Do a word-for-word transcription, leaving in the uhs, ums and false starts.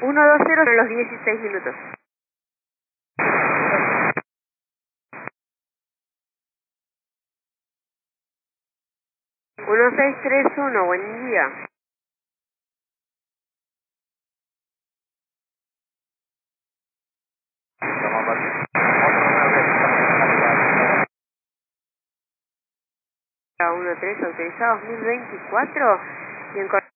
uno dos cero en los dieciséis minutos. uno seis tres uno, buen día. uno tres autorizado dos mil veinticuatro y en